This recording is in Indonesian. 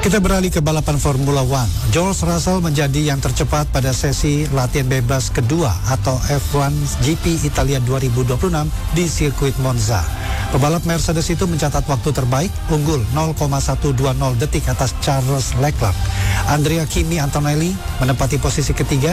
Kita beralih ke balapan Formula One. George Russell menjadi yang tercepat pada sesi latihan bebas kedua atau F1 GP Italia 2026 di sirkuit Monza. Pebalap Mercedes itu mencatat waktu terbaik, unggul 0,120 detik atas Charles Leclerc. Andrea Kimi Antonelli menempati posisi ketiga